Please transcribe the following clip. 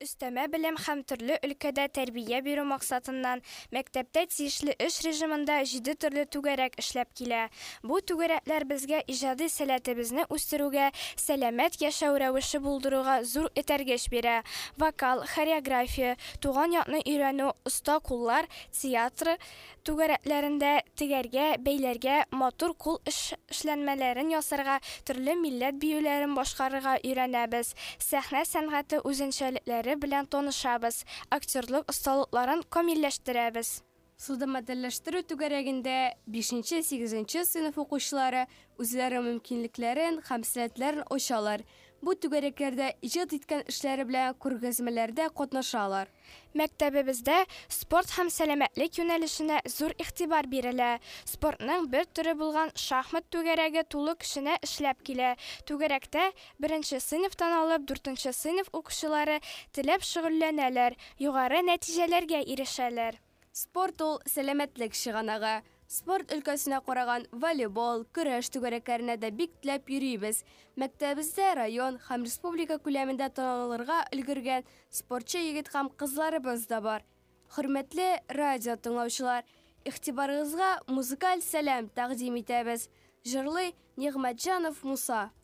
Өстәмә белем һәм төрле өлкәдә тәрбия бирү максатыннан мәктәптә тиешле эш режимында 7 төрле түгәрәк эшләп килә. Бу түгәрәкләр безгә иҗади сәләтебезне үстерүгә, сәламәт яшәү рәвеше булдыруга зур этәргеч бирә. Вокал, хореография, туган якны өйрәнү, оста куллар, театр түгәрәкләрендә тегәргә, бәйләргә, матур кул эшләнмәләрен ясарга, төрле милләт биюләрен башкарырга өйрәнәбез. Сәхнә сәнгате үзенчәлекләре белән танышабыз, актерлык осталыкларын камилләштерәбез. Сылдымадәлләштерү түгәрәгендә 5-8 сыйныф укучылары үзләре мөмкинлекләрен һәм сәләтләрен ачалар. Бу түгәрәкләрдә иҗат иткән эшләре белән күргәзмәләрдә катнашалар. Мәктәбебездә спорт һәм сәламәтлек юнәлешенә зур игътибар бирелә. Спортның бер төре булган шахмат түгәрәге тулы көченә эшләп килә. Түгәрәктә 1-нче сыйныфтан алып 4-нче сыйныф укучылары теләп шөгыльләнәләр, югары нәтиҗәләргә ирешәләр. Спорт ул сәламәтлек чыганагы. Спорт өлкәсенә караган волейбол, көрәш түгәрәкләренә дә бик теләп йөрибез. Мәктәбебездә район һәм республика күләмендә танылырга өлгергән спортчы егет һәм кызларыбыз да бар. Хөрмәтле радио тыңлаучылар, игътибарыгызга музыкаль сәлам тәкъдим итәбез. Җырлый Нигъмәтҗанов Муса.